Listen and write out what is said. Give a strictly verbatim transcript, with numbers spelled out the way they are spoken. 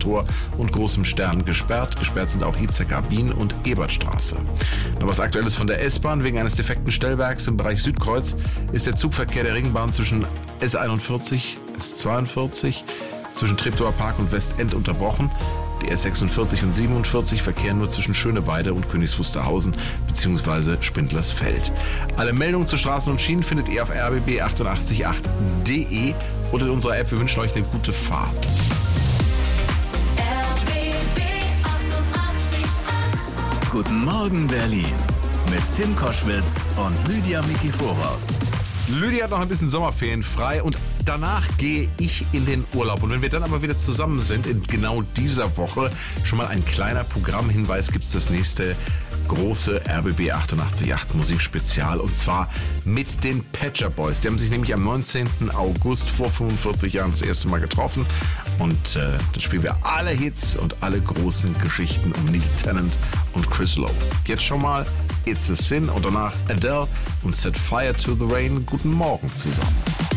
Tor und Großem Stern gesperrt. Gesperrt sind auch Itzeker Bien und Ebertstraße. Noch was Aktuelles von der S-Bahn. Wegen eines defekten Stellwerks im Bereich Südkreuz ist der Zugverkehr der Ringbahn zwischen S einundvierzig, S zweiundvierzig, zwischen Treptower Park und Westend unterbrochen. Die S sechsundvierzig und siebenundvierzig verkehren nur zwischen Schöneweide und Königs Wusterhausen bzw. Spindlersfeld. Alle Meldungen zu Straßen und Schienen findet ihr auf r b b achtundachtzig punkt acht punkt d e oder in unserer App. Wir wünschen euch eine gute Fahrt. R B B achtundachtzig Komma acht. Guten Morgen Berlin mit Tim Koschwitz und Lydia Mikiforov. Lydia hat noch ein bisschen Sommerferien frei und danach gehe ich in den Urlaub. Und wenn wir dann aber wieder zusammen sind, in genau dieser Woche, schon mal ein kleiner Programmhinweis, gibt es das nächste große R B B achtundachtzig Komma acht Musikspezial, und zwar mit den Pet Shop Boys. Die haben sich nämlich am neunzehnten August vor fünfundvierzig Jahren das erste Mal getroffen, und äh, dann spielen wir alle Hits und alle großen Geschichten um Neil Tennant und Chris Lowe. Jetzt schon mal It's a Sin und danach Adele und Set Fire to the Rain. Guten Morgen zusammen.